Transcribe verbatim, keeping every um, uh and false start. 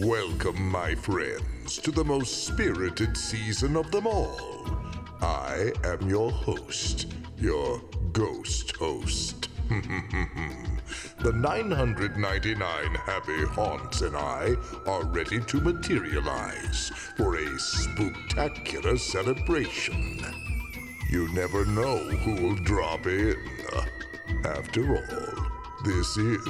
Welcome, my friends, to the most spirited season of them all. I am your host, your ghost host. The nine hundred ninety-nine happy haunts and I are ready to materialize for a spooktacular celebration. You never know who'll drop in. After all, this is